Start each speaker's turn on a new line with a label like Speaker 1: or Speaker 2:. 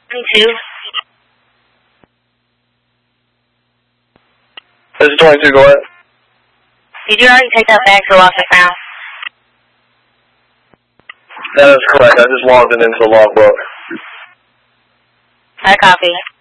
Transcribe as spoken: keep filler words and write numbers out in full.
Speaker 1: twenty-two.
Speaker 2: This is twenty-two, go ahead.
Speaker 1: Did you already take that back to lost and found?
Speaker 2: That is correct. I just logged it into the logbook.
Speaker 1: I copy.